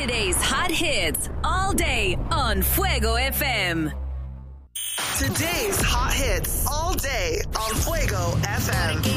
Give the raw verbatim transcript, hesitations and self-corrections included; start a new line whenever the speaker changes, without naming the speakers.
Friday's hot hits all day on Fuego F M.
Today's hot hits all day on Fuego F M.